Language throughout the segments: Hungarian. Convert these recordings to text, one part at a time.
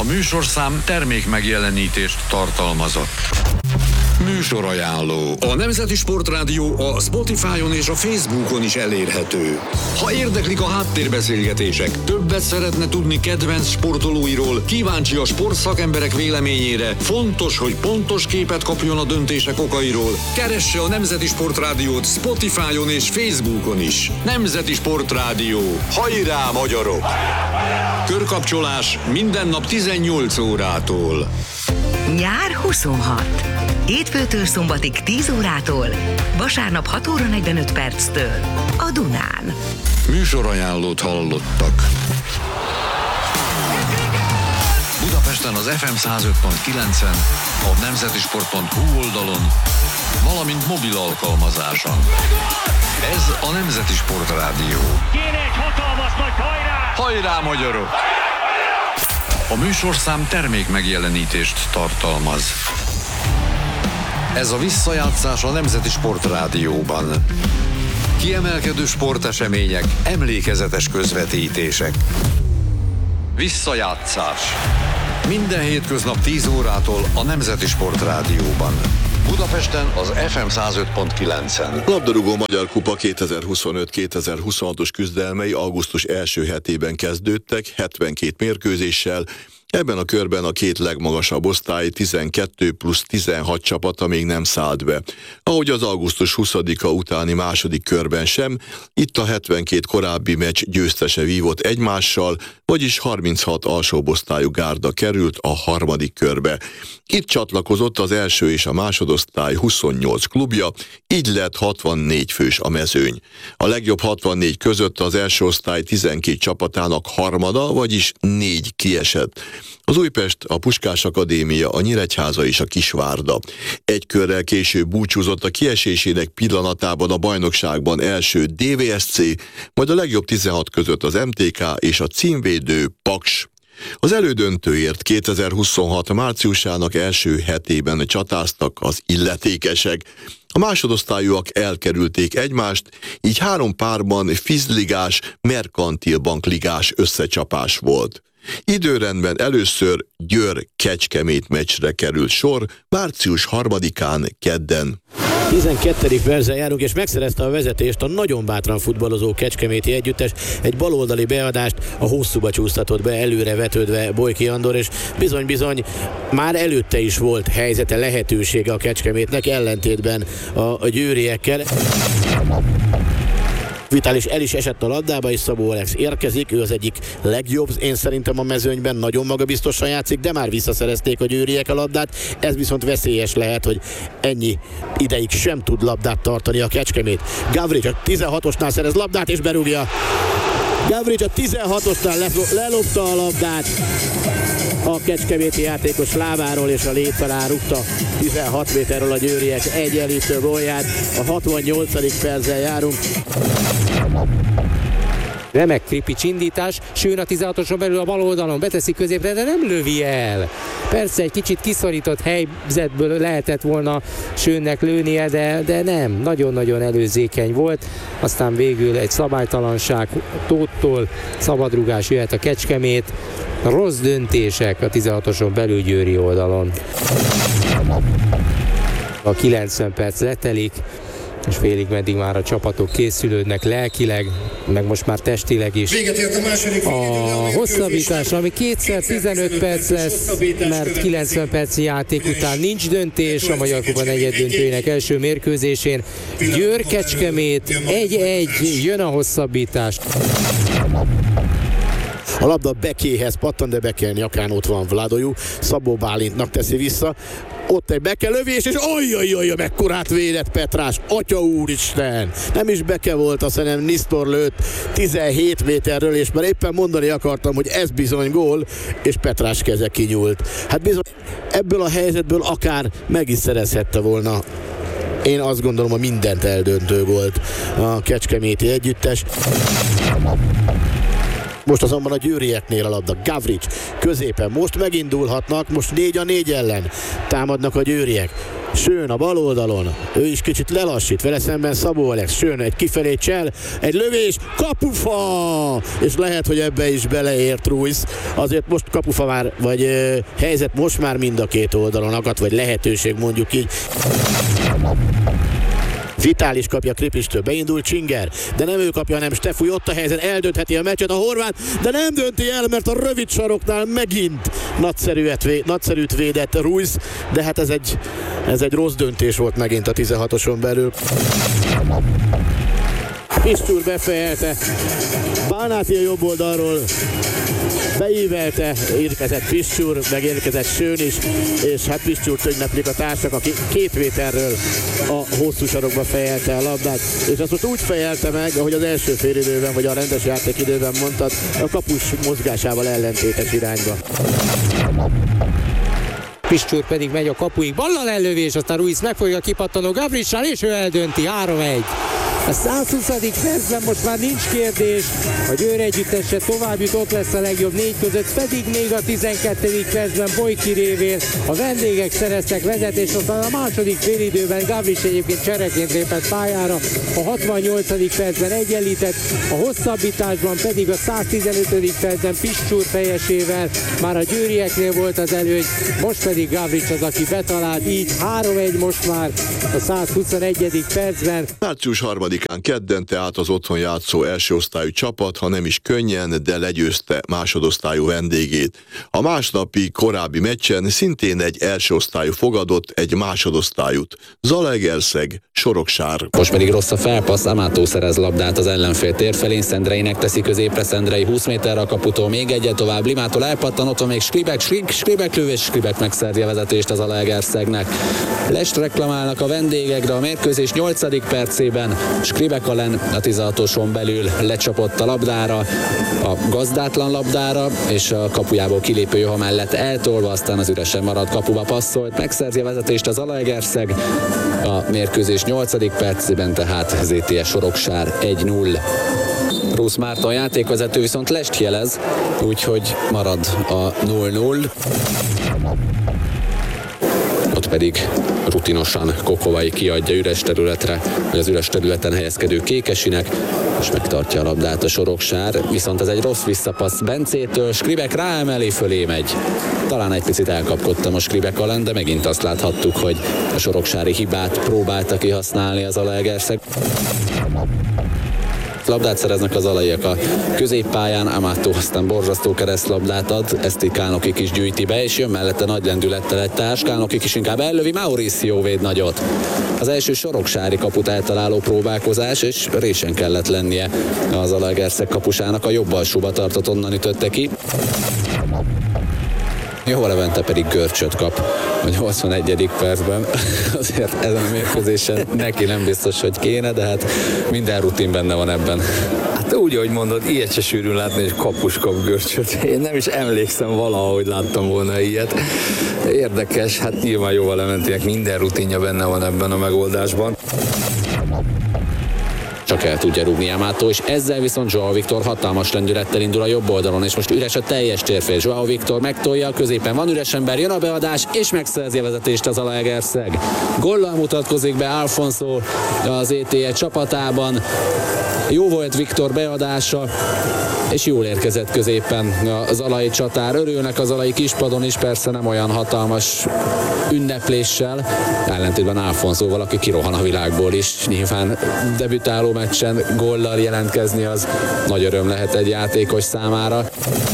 A műsorszám termék megjelenítést tartalmazott. Műsorajánló. A Nemzeti Sportrádió a Spotify-on és a Facebookon is elérhető. Ha érdeklik a háttérbeszélgetések, többet szeretne tudni kedvenc sportolóiról, kíváncsi a sportszakemberek véleményére, fontos, hogy pontos képet kapjon a döntések okairól, keresse a Nemzeti Sportrádiót Spotify-on és Facebookon is. Nemzeti Sportrádió. Hajrá, magyarok! Körkapcsolás minden nap 18 órától. Nyár 26. Hétfőtől szombatig 10 órától, vasárnap 6 óra 45 perctől a Dunán. Műsorajánlót hallottak. Budapesten az FM 105.9-en, a nemzetisport.hu oldalon, valamint mobil alkalmazáson. Ez a Nemzeti Sportrádió. Kéne egy hatalmas nagy hajrá! Hajrá, magyarok! A műsorszám termék megjelenítést tartalmaz. Ez a visszajátszás a Nemzeti Sportrádióban. Kiemelkedő sportesemények, emlékezetes közvetítések. Visszajátszás. Minden hétköznap 10 órától a Nemzeti Sportrádióban. Budapesten az FM 105.9-en. Labdarúgó Magyar Kupa 2025-2026-os küzdelmei augusztus első hetében kezdődtek, 72 mérkőzéssel. Ebben a körben a két legmagasabb osztály 12 plusz 16 csapata még nem szállt be. Ahogy az augusztus 20-a utáni második körben sem, itt a 72 korábbi meccs győztese vívott egymással, vagyis 36 alsóbb-osztályú gárda került a harmadik körbe. Itt csatlakozott az első és a másodosztály 28 klubja, így lett 64 fős a mezőny. A legjobb 64 között az első osztály 12 csapatának harmada, vagyis 4 kiesett. Az Újpest, a Puskás Akadémia, a Nyíregyháza és a Kisvárda. Egy körrel később búcsúzott a kiesésének pillanatában a bajnokságban első DVSC, majd a legjobb 16 között az MTK és a címvédő Paks. Az elődöntőért 2026 márciusának első hetében csatáztak az illetékesek. A másodosztályúak elkerülték egymást, így 3 párban fizligás, Merkantil Bank ligás összecsapás volt. Időrendben először Győr-Kecskemét meccsre került sor, március 3-án kedden. 12. perccel járunk, és megszerezte a vezetést a nagyon bátran futballozó kecskeméti együttes. Egy baloldali beadást a hosszúba csúsztatott be, előre vetődve Bojki Andor, és bizony-bizony már előtte is volt helyzete, lehetősége a Kecskemétnek, ellentétben a győriekkel. Vitális el is esett a labdába, és Szabó Alex érkezik, ő az egyik legjobb, én szerintem a mezőnyben, nagyon magabiztosan játszik, de már visszaszerezték a győriek a labdát, ez viszont veszélyes lehet, hogy ennyi ideig sem tud labdát tartani a Kecskemét. Gavrics a 16-osnál szerez labdát és berúgja. Gavrics a 16-osnál lelopta a labdát a kecskeméti játékos lábáról, és a lét alá rúgta 16 méterről a győriek egyenlítő gólját. A 68. perccel járunk. Remek Kripics indítás, Sőn a 16-oson belül a bal oldalon beteszi középre, de nem lövi el. Persze egy kicsit kiszorított helyzetből lehetett volna Sőnnek lőnie, de nem, nagyon-nagyon előzékeny volt. Aztán végül egy szabálytalanság Tóttól, szabadrugás jöhet a Kecskemét. Rossz döntések a 16-oson belül győri oldalon. A 90 perc letelik, és félig meddig már a csapatok készülődnek lelkileg, meg most már testileg is. A hosszabbítás, ami kétszer 15 perc lesz, mert 90 perci játék után nincs döntés a Magyar Kupa negyeddöntőjének első mérkőzésén. Győr-Kecskemét 1-1, jön a hosszabbítás. A labda Bekéhez pattan, de Bekel nyakán ott van Vladojú. Szabó Bálintnak teszi vissza. Ott egy Beke lövés, és ajjajjaj, mekkorát védett Petrás, atya úristen! Nem is Beke volt, azt hiszem Nisztor lőtt 17 méterről, és már éppen mondani akartam, hogy ez bizony gól, és Petrás keze kinyúlt. Hát bizony, ebből a helyzetből akár meg is szerezhette volna. Én azt gondolom, a mindent eldöntő volt a kecskeméti együttes. Most azonban a győrieknél a labda. Gavrics középen, most megindulhatnak, most 4-4 ellen támadnak a győriek. Schön a bal oldalon, ő is kicsit lelassít, vele szemben Szabó Alex. Schön egy kifelé csel, egy lövés, kapufa! És lehet, hogy ebbe is beleért Ruiz. Azért most kapufa már, vagy helyzet most már mind a két oldalon akadt, vagy lehetőség mondjuk így. Vitális kapja Kripistől, beindul Csinger, de nem ő kapja, hanem Stefúj, ott a helyzet, eldöntheti a meccset a horvát, de nem dönti el, mert a rövid saroknál megint nagyszerűt védett Ruiz, de hát ez egy rossz döntés volt megint a 16-oson belül. Pistúr befejelte, Bánáti a jobb oldalról beívelte, érkezett Pistúr, megérkezett Schön is, és hát Pistúrt ünneplik a társak, aki 2 méterről a hosszú sarokba fejelte a labdát, és azt most úgy fejelte meg, ahogy az első félidőben, vagy a rendes játékidőben mondtad, a kapus mozgásával ellentétes irányba. Pistúr pedig megy a kapuig, ballal ellövés, aztán Ruiz megfogja kipattanó Gavrissal, és ő eldönti, 3-1. A 120. percben most már nincs kérdés, a Győr együttese tovább jut, ott lesz a legjobb 4 között, pedig még a 12. percben Bojki révén a vendégek szereztek vezetést, aztán a második félidőben Gavrics egyébként csereként lépett pályára, a 68. percben egyenlített, a hosszabbításban pedig a 115. percben Pistúr fejesével már a győrieknél volt az előny, most pedig Gavrics az, aki betalált, így 3-1 most már a 121. percben. Március 3-án kedden tehát az otthon játszó elsőosztályú csapat, ha nem is könnyen, de legyőzte másodosztályú vendégét. A másnapi korábbi meccsen szintén egy elsőosztályú fogadott egy másodosztályút. Zalaegerszeg, Soroksár. Most pedig rossz a felpassz, Amato szerez labdát az ellenfél tér felén, Szendreinek teszi középre, Szendrei 20 méterre a kaputól, még egyet tovább, Limától elpattan, ott van még Skribek lövés, Skribek megszerzi a vezetést az Zalaegerszegnek. Lest reklamálnak a vendégek, de a mérkőzés 8. percében Skribek ellen a 16-oson belül lecsapott a labdára, a gazdátlan labdára, és a kapujából kilépő Joha mellett eltolva, aztán az üresen maradt kapuba passzolt, megszerzi a vezetést az Zalaegerszeg. A mérkőzés 8. percében tehát ZTS Soroksár 1-0. Rusz Márton játékvezető viszont lest jelez, úgyhogy marad a 0-0. Ott pedig rutinosan Kokovai kiadja üres területre, vagy az üres területen helyezkedő Kékesinek, és megtartja a labdát a Soroksár, viszont ez egy rossz visszapassz Bencétől, Skribek ráemeli, fölé megy. Talán egy picit elkapkodtam a Skribek ellen, de megint azt láthattuk, hogy a soroksári hibát próbálta kihasználni az Zalaegerszeg. Labdát szereznek az alaiak a középpályán, Amato aztán borzasztó keresztlabdát ad, ezt így Kálnokik is gyűjti be, és jön mellette nagy lendülettel egy társ, Kálnokik is inkább ellövi, Mauricio véd nagyot. Az első soroksári kaput eltaláló próbálkozás, és résen kellett lennie az Zalaegerszeg kapusának, a jobb alsóba tartott, onnan ütötte ki. Jó Levente pedig görcsöt kap a 81. percben. Azért ezen a mérkőzésen neki nem biztos, hogy kéne, de hát minden rutin benne van ebben. Hát úgy, ahogy mondod, ilyet se sűrűn látni, és kapus kap görcsöt. Én nem is emlékszem valahogy láttam volna ilyet. Érdekes, hát nyilván Jó Leventének minden rutinja benne van ebben a megoldásban. Csak el tudja rúgni Amato, és ezzel viszont Joao Viktor hatalmas lendülettel indul a jobb oldalon, és most üres a teljes térfél. Joao Viktor megtolja, középen van üres ember, jön a beadás, és megszerzi a vezetést az Zalaegerszeg. Gollal mutatkozik be Alfonso az ETE csapatában. Jó volt Viktor beadása, és jól érkezett középen az zalai csatár. Örülnek az zalai kispadon is, persze nem olyan hatalmas ünnepléssel, ellentétben Alfonsoval, aki kirohan a világból is. Nyilván debütáló meccsen góllal jelentkezni az nagy öröm lehet egy játékos számára.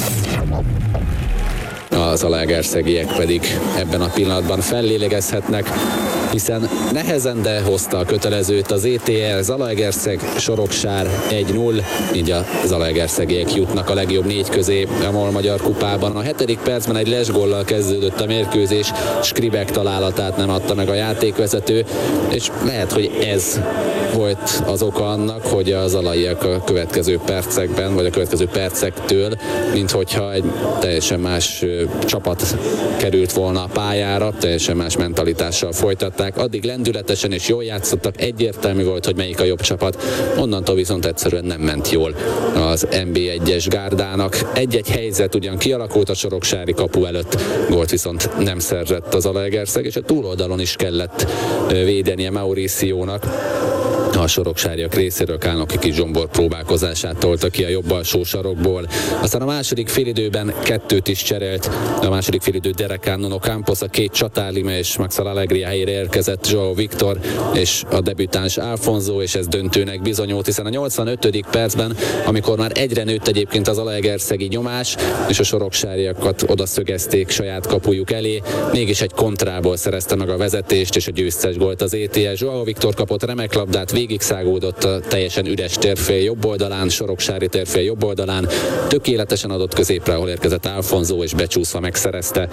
A zalaegerszegiek pedig ebben a pillanatban fellélegezhetnek, hiszen nehezen, de hozta a kötelezőt az ETL, Zalaegerszeg, Soroksár 1-0, így a zalaegerszegiek jutnak a legjobb 4 közé a MOL Magyar Kupában. A 7. percben egy lesgollal kezdődött a mérkőzés, Skribek találatát nem adta meg a játékvezető, és lehet, hogy ez volt az oka annak, hogy a zalaiak a következő percekben, vagy a következő percektől, mint hogyha egy teljesen más csapat került volna a pályára, teljesen más mentalitással folytatták játszották, addig lendületesen és jól játszottak, egyértelmű volt, hogy melyik a jobb csapat. Onnantól viszont egyszerűen nem ment jól az NB1-es gárdának. Egy-egy helyzet ugyan kialakult a soroksári kapu előtt, gólt viszont nem szerzett az Zalaegerszeg, és a túloldalon is kellett védenie Mauriciónak. A soroksáriak részéről Kálnoki Zsombor próbálkozását tolta ki a jobb alsó sarokból. Aztán a második félidőben 2 is cserélt. A második félidő Derekán Nuno Campos, a 2 Csatárlime és Maxwell Allegria helyére érkezett João Victor és a debütáns Alfonso, és ez döntőnek bizonyult, hiszen a 85. percben, amikor már egyre nőtt egyébként az zalaegerszegi nyomás, és a soroksáriakat oda szögezték saját kapujuk elé, mégis egy kontrából szerezte meg a vezetést és a győztes gólt az ETS. João Victor kapott remek labdát, végigszágódott a teljesen üres térfél jobb oldalán, soroksári térfél jobb oldalán, tökéletesen adott középre, ahol érkezett Alfonso, és becsúszva megszerezte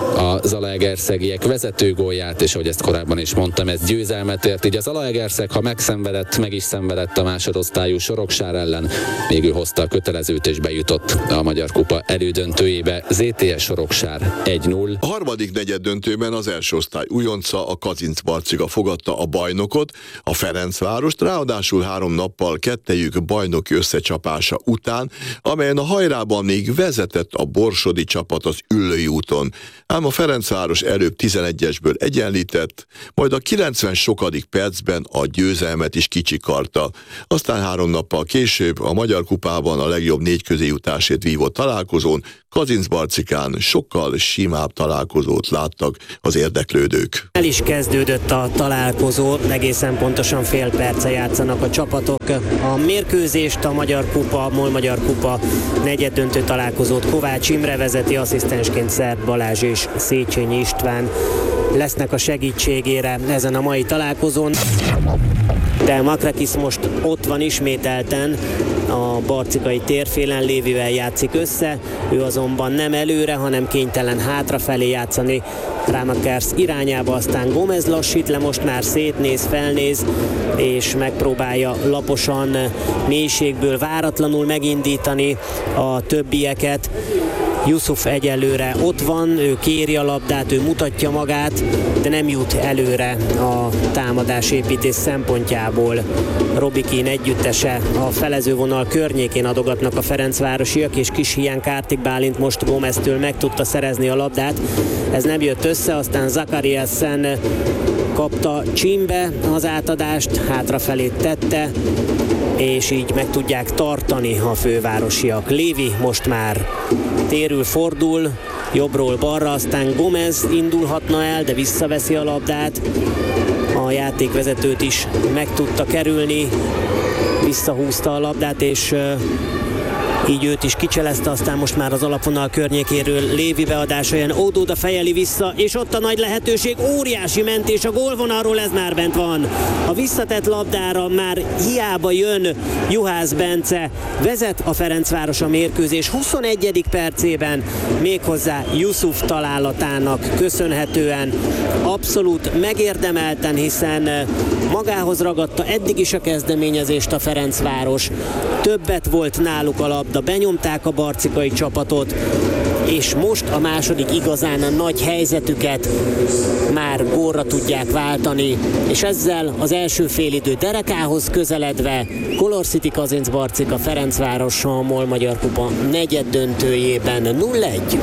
a zalaegerszegiek vezetőgólját, és ahogy ezt korábban is mondtam, ez győzelmet ért. Így a Zalaegerszeg, ha meg is szenvedett a másodosztályú Soroksár ellen, végül hozta a kötelezőt és bejutott a Magyar Kupa elődöntőjébe. ZTS Soroksár 1-0. A harmadik negyeddöntőben az első osztály újonca, a Kazincbarciga fogadta a bajnokot, a Ferencvárost, ráadásul 3 nappal kettejük bajnoki összecsapása után, amelyen a hajrában még vezetett a borsodi csapat az Üllői úton. Ám a Ferencváros előbb 11-esből egyenlített, majd a 90 sokadik percben a győzelmet is kicsikarta. Aztán 3 nappal később a Magyar Kupában a legjobb 4 közé jutásért vívott találkozón Kazincbarcikán sokkal simább találkozót láttak az érdeklődők. El is kezdődött a találkozó, egészen pontosan fél perce játszanak a csapatok. A mérkőzést, a Magyar Kupa, MOL Magyar Kupa negyeddöntő találkozót Kovács Imre vezeti, asszisztensként Szerb Balázs és Széchenyi István lesznek a segítségére ezen a mai találkozón. De Makrakis most ott van ismételten a barcikai térfélen, Lévivel játszik össze, ő azonban nem előre, hanem kénytelen hátrafelé játszani Rámakers irányába, aztán Gomez lassít le, most már szétnéz, felnéz, és megpróbálja laposan, mélységből váratlanul megindítani a többieket. Yusuf egyelőre ott van, ő kéri a labdát, ő mutatja magát, de nem jut előre a támadásépítés szempontjából. Robikin együttese a felezővonal környékén adogatnak a ferencvárosiak, és kis hiány Kártik Bálint most Gomeztől meg tudta szerezni a labdát. Ez nem jött össze, aztán Zakariasen kapta Csimbe az átadást, hátrafelé tette, és így meg tudják tartani a fővárosiak. Lévi most már térül, fordul, jobbról balra, aztán Gomez indulhatna el, de visszaveszi a labdát. A játékvezetőt is meg tudta kerülni, visszahúzta a labdát, és így őt is kicselezte, aztán most már az alapvonal környékéről Lévi beadása jön, Ódóda fejeli vissza, és ott a nagy lehetőség, óriási mentés a gólvonalról, ez már bent van. A visszatett labdára már hiába jön Juhász Bence, vezet a Ferencváros a mérkőzés 21. percében, méghozzá Yusuf találatának köszönhetően, abszolút megérdemelten, hiszen magához ragadta eddig is a kezdeményezést a Ferencváros, többet volt náluk a labda, benyomták a barcikai csapatot, és most a második igazán a nagy helyzetüket már gólra tudják váltani, és ezzel az első félidő derekához közeledve Color City Kazincbarcika Ferencváros a MOL Magyar Kupa negyeddöntőjében 0-1.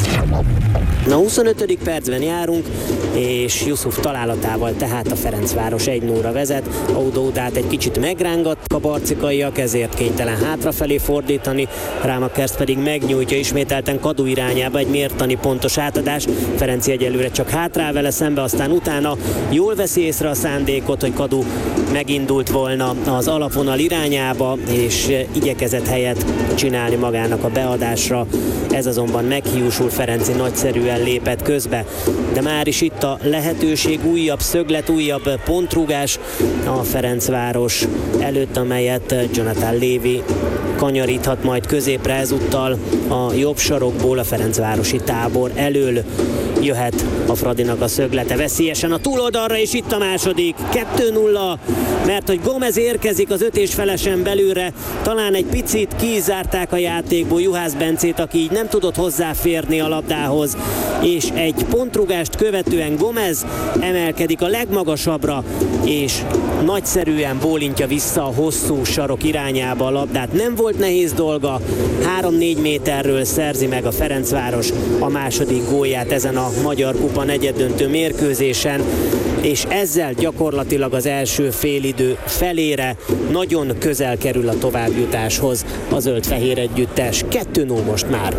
Na, 25. percben járunk, és Yusuf találatával tehát a Ferencváros 1-0-ra vezet. Ódódát egy kicsit megrángattak a barcikaiak, ezért kénytelen hátrafelé fordítani, Rámakers pedig megnyújtja ismételten Kadu irányába egy mértani pontos átadás. Ferenci egyelőre csak hátrál vele szembe, aztán utána jól veszi észre a szándékot, hogy Kadu megindult volna az alapvonal irányába, és igyekezett helyet csinálni magának a beadásra. Ez azonban meghiúsul, Ferenci nagyszerűen lépett közbe, de már is itt a lehetőség, újabb szöglet, újabb pontrúgás a Ferencváros előtt, amelyet Jonathan Lévi kanyaríthat majd középre ezúttal a jobb sarokból. a ferencvárosi tábor elől jöhet a Fradinak a szöglete veszélyesen a túloldalra, és itt a második 2-0, mert hogy Gomez érkezik az 5,5-esen belülre, talán egy picit kizárták a játékból Juhász Bencét, aki így nem tudott hozzáférni a labdához, és egy pontrugást követően Gomez emelkedik a legmagasabbra, és nagyszerűen bólintja vissza a hosszú sarok irányába a labdát. Nem volt nehéz dolga, 3-4 méterről szerzi meg a Ferencváros a második gólját ezen a Magyar Kupa negyeddöntő mérkőzésen, és ezzel gyakorlatilag az első félidő felére nagyon közel kerül a továbbjutáshoz a zöld-fehér együttes. 2-0 most már.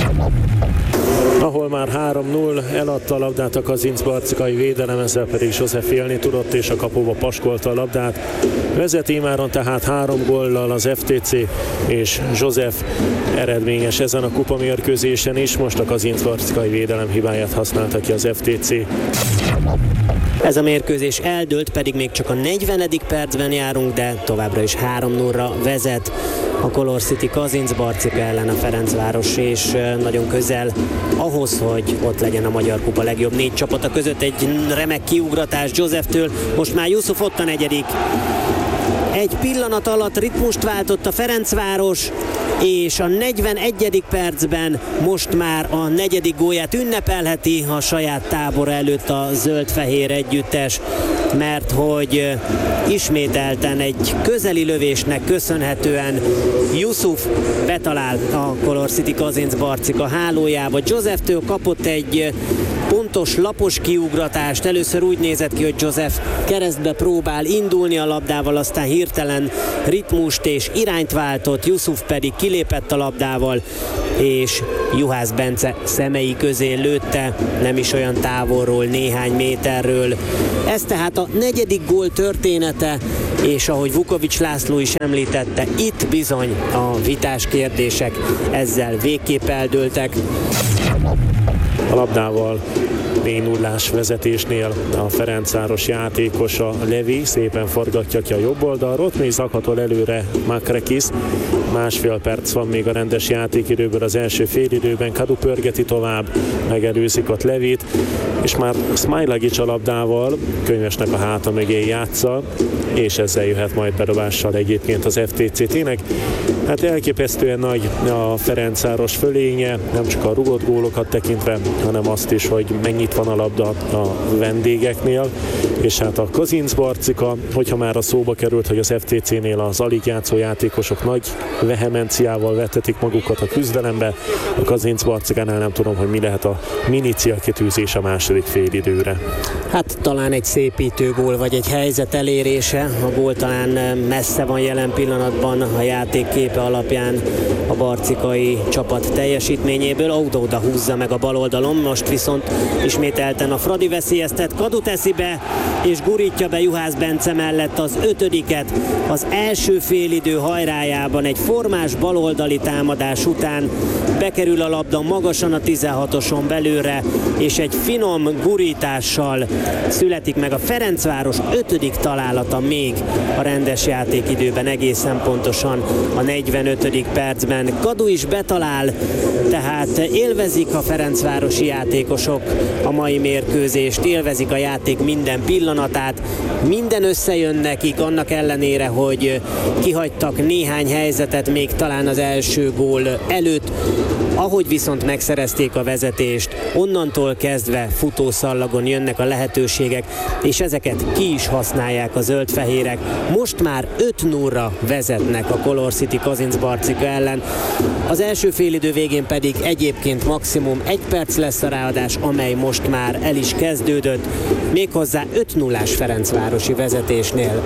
Ahol már 3-0, eladta a labdát a Kazincbarcikai védelem, ezzel pedig József élni tudott, és a kapuba paskolta a labdát. Vezet imáron tehát 3 góllal az FTC, és József eredményes ezen a kupamérkőzésen is. Most a Kazincbarcikai védelem hibáját használta ki az FTC. Ez a mérkőzés eldőlt, pedig még csak a 40. percben járunk, de továbbra is 3-0-ra vezet a Color City Kazincbarcika ellen a Ferencváros, és nagyon közel ahhoz, hogy ott legyen a Magyar Kupa legjobb 4 csapata között. Egy remek kiugratás Józseftől, most már Yusuf ott a negyedik. Egy pillanat alatt ritmust váltott a Ferencváros, és a 41. percben most már a 4. gólját ünnepelheti a saját tábor előtt a zöld-fehér együttes, mert hogy ismételten egy közeli lövésnek köszönhetően Yusuf betalál a Color City Kazincbarcika hálójába. Józseftől kapott egy pontos, lapos kiugratást. Először úgy nézett ki, hogy József keresztbe próbál indulni a labdával, aztán hirtelen ritmust és irányt váltott, Yusuf pedig kilépett a labdával, és Juhász Bence szemei közé lőtte, nem is olyan távolról, néhány méterről. Ez tehát a 4. gól története, és ahogy Vukovics László is említette, itt bizony a vitás kérdések ezzel végképp eldőltek. A labdával 4-0-ás vezetésnél a Ferencváros játékosa Levi szépen forgatja ki a jobb oldalról, még zakatol előre Makrekis. 1,5 perc van még a rendes játékidőből az első félidőben, Kadu pörgeti tovább, megelőzik ott Levit, és már Smailagic a labdával, Könyvesnek a háta mögé játsza, és ezzel jöhet majd bedobással egyébként az FTC. Tényleg, hát elképesztően nagy a Ferencváros fölénye, nem csak a rugott gólokat tekintve, hanem azt is, hogy mennyit van a labda a vendégeknél, és hát a Kazincbarcika, hogyha már a szóba került, hogy az FTC-nél az alig játszó játékosok nagy vehemenciával vetetik magukat a küzdelembe, a Kazincbarcikánál nem tudom, hogy mi lehet a mini célkitűzés a második félidőre. Hát talán egy szépítő gól, vagy egy helyzet elérése. A gól talán messze van jelen pillanatban a játékképe alapján a barcikai csapat teljesítményéből. Oda húzza meg a bal oldalon, most viszont ismételten a Fradi veszélyeztet, Kadu teszi be, és gurítja be Juhász Bence mellett az 5-et az első félidő hajrájában. Egy formás baloldali támadás után bekerül a labda magasan a 16-oson belőle, és egy finom gurítással születik meg a Ferencváros 5. találata még a rendes játékidőben, egészen pontosan a 45. percben. Kadu is betalál, tehát élvezik a ferencvárosi játékosok a mai mérkőzést, élvezik a játék minden pillanatát, minden összejön nekik, annak ellenére, hogy kihagytak néhány helyzetet még talán az első gól előtt. Ahogy viszont megszerezték a vezetést, onnantól kezdve futószallagon jönnek a lehetőségek, és ezeket ki is használják a zöld-fehérek. Most már 5-0-ra vezetnek a Color City Kazincbarcika ellen. Az első félidő végén pedig egyébként maximum 1 perc lesz a ráadás, amely most már el is kezdődött, méghozzá 5-0-ás ferencvárosi vezetésnél.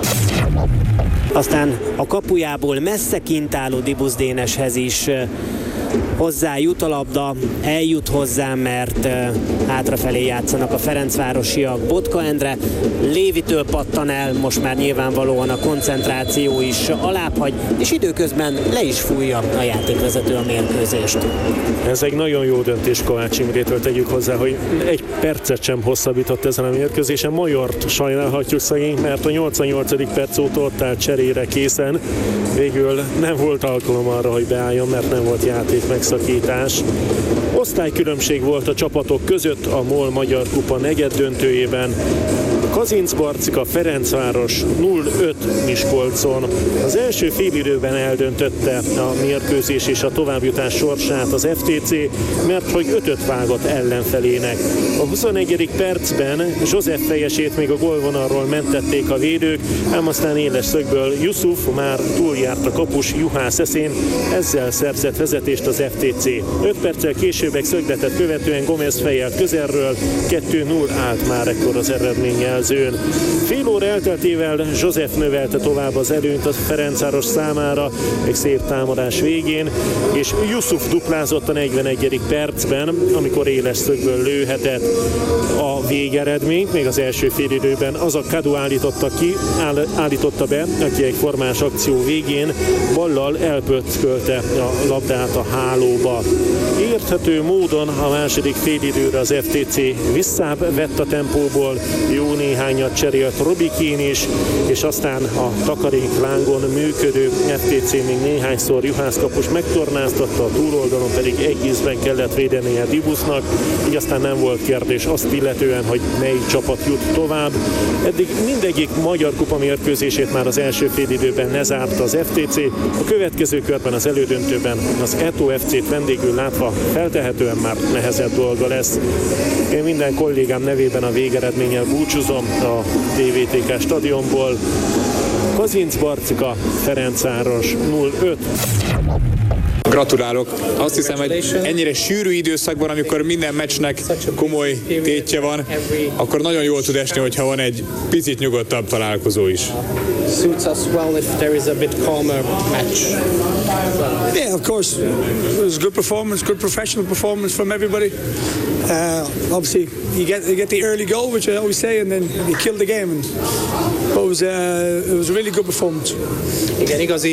Aztán a kapujából messze kint álló Dibusz Déneshez is hozzájut a labda, eljut hozzá, mert hátrafelé játszanak a ferencvárosiak. Botka Endre Lévitől pattan el, most már nyilvánvalóan a koncentráció is alábbhagy, és időközben le is fújja a játékvezető a mérkőzést. Ez egy nagyon jó döntés Kovács Imrétől, tegyük hozzá, hogy 1 percet sem hosszabbított ezen a mérkőzésen. Majort sajnálhatjuk szegény, mert a 88. perc óta ott állt cserére készen. Végül nem volt alkalom arra, hogy beálljon, mert nem volt játék megszakítás. Osztálykülönbség volt a csapatok között a MOL Magyar Kupa negyeddöntőjében. Kazincbarcika Ferencváros 0-5 Miskolcon. Az első félidőben eldöntötte a mérkőzés és a továbbjutás sorsát az FTC, mert hogy 5-5 vágott ellenfelének. A 21. percben József fejesét még a gólvonalról mentették a védők, ám aztán éles szögből Yusuf már túljárt a kapus Juhász eszén, ezzel szerzett vezetést az FTC. 5 perccel később egy szögletet követően Gomez fejelt közelről, 2-0 állt már ekkor az eredménnyel. Fél óra elteltével József növelte tovább az előnyt a Ferencváros számára egy szép támadás végén, és Yusuf duplázott a 41. percben, amikor éles szögből lőhetett. A végeredményt még az első félidőben az a Kadu állította be, aki egy formás akció végén ballal elpöckölte a labdát a hálóba. Érthető módon a második félidőre az FTC visszább vett a tempóból, jó néhányat cserélt Robikin is, és aztán a takaréklángon működő FTC még néhányszor Juhász kapus megtornáztatta, a túloldalon pedig egy ízben kellett védenie Dibusznak, így aztán nem volt kérdés azt illetően, hogy mely csapat jut tovább. Eddig mindegyik Magyar Kupa mérkőzését már az első félidőben lezárta az FTC, a következő körben az elődöntőben az Eto FC-t vendégül látva feltehetően már nehezebb dolga lesz. Én minden kollégám nevében a végeredménnyel búcsúzom a DVTK stadionból. Kazincbarcika Ferencváros 0-5. Gratulálok! Azt hiszem, hogy ennyire sűrű időszakban, amikor minden meccsnek komoly tétje van, akkor nagyon jól tud esni, hogyha van egy picit nyugodtabb találkozó is. Suits us well if there is a bit calmer match. Yeah, of course. It was a good performance, good professional performance from everybody. Obviously, you get the early goal, which I always say, and then you kill the game. And it was a really good performance. Igen, igazi